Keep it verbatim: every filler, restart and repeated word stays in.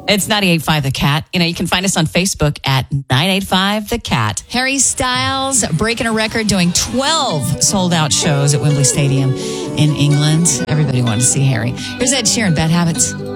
It's ninety-eight point five The Cat. You know, you can find us on Facebook at nine eight five The Cat. Harry Styles breaking a record, doing twelve sold-out shows at Wembley Stadium in England. Everybody wanted to see Harry. Here's Ed Sheeran, Bad Habits.